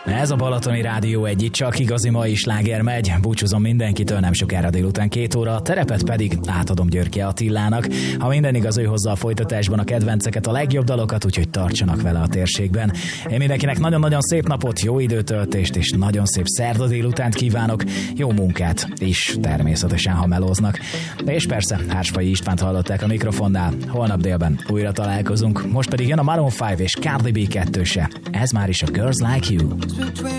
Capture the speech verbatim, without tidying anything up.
Ez a Balatoni Rádió egy itt csak igazi mai sláger megy. Búcsúzom mindenkitől, nem sokára délután két óra, a terepet pedig átadom Györke Attilának. Ha minden igaz, ő hozza a folytatásban a kedvenceket, a legjobb dalokat, úgyhogy tartsanak vele a térségben. Én mindenkinek nagyon-nagyon szép napot, jó időtöltést és nagyon szép szerda délutánt kívánok, jó munkát is természetesen, ha melóznak. És persze, Hársfai Istvánt hallották a mikrofonnál, holnap délben újra találkozunk. Most pedig jön a Maroon öt és Cardi B kettőse. Ez már is a Girls Like You.